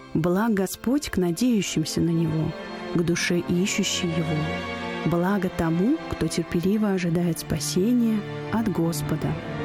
Благ Господь к надеющимся на Него, к душе ищущей Его. Благо тому, кто терпеливо ожидает спасения от Господа».